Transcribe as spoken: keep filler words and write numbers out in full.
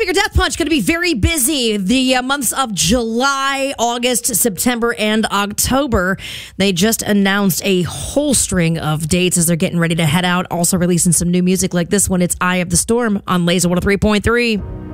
Finger Death Punch going to be very busy the uh, months of July, August, September, and October. They just announced a whole string of dates as they're getting ready to head out. Also releasing some new music like this one. It's Eye of the Storm on Laser one oh three point three.